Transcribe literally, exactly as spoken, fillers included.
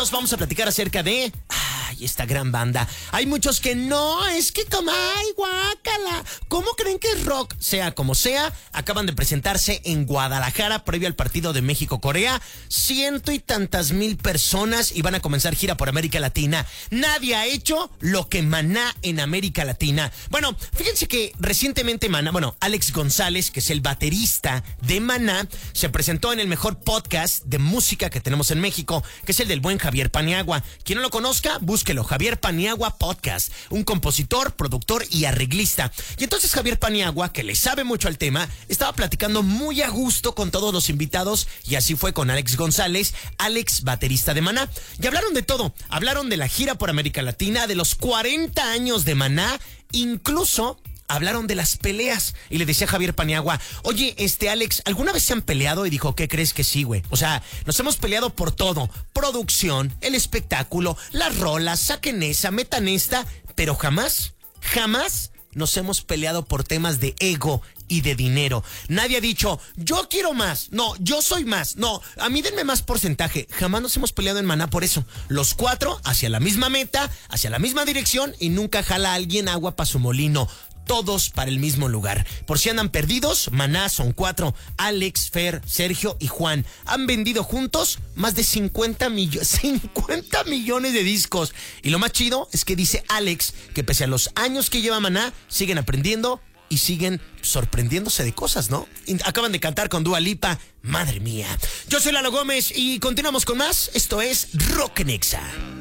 Vamos a platicar acerca de... Ay, esta gran banda. Hay muchos que no, es que como... Ay, guácala. ¿Cómo creen que es rock? Sea como sea, acaban de presentarse en Guadalajara previo al partido de México-Corea. Ciento y tantas mil personas y van a comenzar gira por América Latina. Nadie ha hecho lo que Maná en América Latina. Bueno, fíjense que recientemente Maná, bueno, Alex González, que es el baterista de Maná, se presentó en el mejor podcast de música que tenemos en México, que es el del buen Javier Paniagua. Quien no lo conozca, búsquelo, Javier Paniagua Podcast, un compositor, productor y arreglista. Y entonces Javier Paniagua, que le sabe mucho al tema, estaba platicando muy a gusto con todos los invitados, y así fue con Alex González, Alex, baterista de Maná. Y hablaron de todo, hablaron de la gira por América Latina, de los cuarenta años de Maná, incluso... hablaron de las peleas y le decía a Javier Paniagua, oye, este Alex, ¿alguna vez se han peleado? Y dijo, ¿qué crees que sí, güey? O sea, nos hemos peleado por todo, producción, el espectáculo, las rolas, saquen esa, metan esta, pero jamás, jamás nos hemos peleado por temas de ego y de dinero. Nadie ha dicho, yo quiero más, no, yo soy más, no, a mí denme más porcentaje. Jamás nos hemos peleado en Maná por eso. Los cuatro hacia la misma meta, hacia la misma dirección, y nunca jala a alguien agua para su molino. Todos para el mismo lugar. Por si andan perdidos, Maná son cuatro. Alex, Fer, Sergio y Juan. Han vendido juntos más de cincuenta millones, cincuenta millones de discos. Y lo más chido es que dice Alex que pese a los años que lleva Maná, siguen aprendiendo y siguen sorprendiéndose de cosas, ¿no? Acaban de cantar con Dua Lipa. Madre mía. Yo soy Lalo Gómez y continuamos con más. Esto es Rock en Exa.